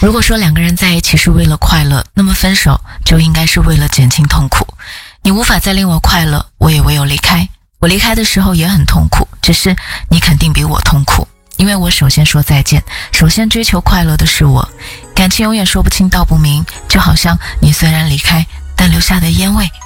如果说两个人在一起是为了快乐，那么分手就应该是为了减轻痛苦。你无法再令我快乐，我也唯有离开。我离开的时候也很痛苦，只是你肯定比我痛苦，因为我首先说再见，首先追求快乐的是我。感情永远说不清道不明，就好像你虽然离开，但留下的烟味